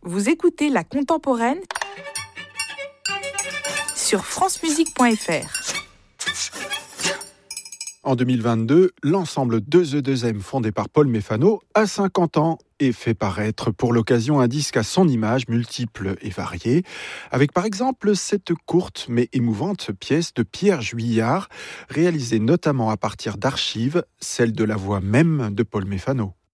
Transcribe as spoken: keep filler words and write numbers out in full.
Vous écoutez La Contemporaine sur francemusique point f r. En deux mille vingt-deux, l'ensemble deux E deux M fondé par Paul Méfano a cinquante ans et fait paraître pour l'occasion un disque à son image, multiple et varié, avec par exemple cette courte mais émouvante pièce de Pierre Juillard, réalisée notamment à partir d'archives, celle de la voix même de Paul Méfano.